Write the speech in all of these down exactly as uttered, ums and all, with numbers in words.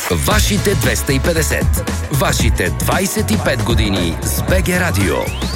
Вашите двеста и петдесет. Вашите двайсет и пет години с БГ Радио.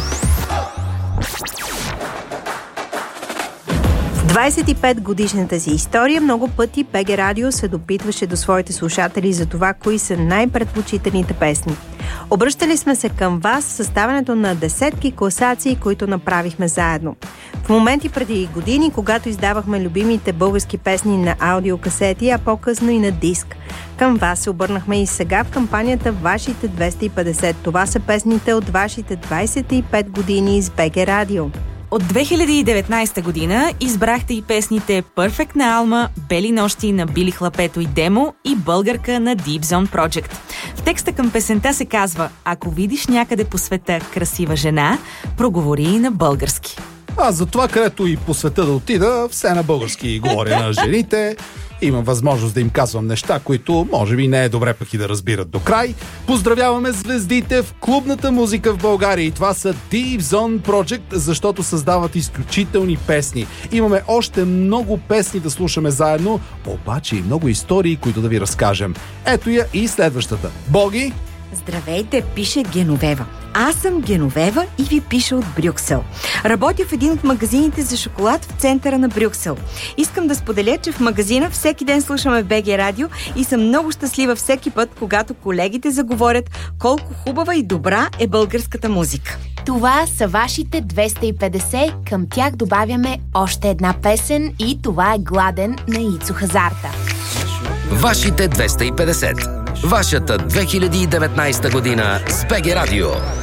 В двайсет и пет годишната си история много пъти БГ Радио се допитваше до своите слушатели за това, кои са най-предпочитаните песни. Обръщали сме се към вас в съставянето на десетки класации, които направихме заедно. В моменти преди години, когато издавахме любимите български песни на аудиокасети, а по-късно и на диск. Към вас се обърнахме и сега в кампанията Вашите двеста и петдесет. Това са песните от вашите двайсет и пет години с БГ Радио. От две хиляди и деветнайсета година избрахте и песните Perfect на Алма, Бели нощи на Били Хлапето и Демо и Българка на Deep Zone Project. В текста към песента се казва: ако видиш някъде по света красива жена, проговори и на български. Аз за това, където и по света да отида, все на български говоря на жените. Имам възможност да им казвам неща, които може би не е добре пък и да разбират до край. Поздравяваме звездите в клубната музика в България. И това са Deep Zone Project, защото създават изключителни песни. Имаме още много песни да слушаме заедно, обаче и много истории, които да ви разкажем. Ето я и следващата. Боги! Здравейте, пише Геновева. Аз съм Геновева и ви пиша от Брюксел. Работя в един от магазините за шоколад в центъра на Брюксел. Искам да споделя, че в магазина всеки ден слушаме БГ Радио и съм много щастлива всеки път, когато колегите заговорят колко хубава и добра е българската музика. Това са вашите двеста и петдесет, към тях добавяме още една песен и това е Гладен на Ицо Хазарта. Вашите двеста и петдесет. Вашата две хиляди и деветнайсета година с БГ Радио.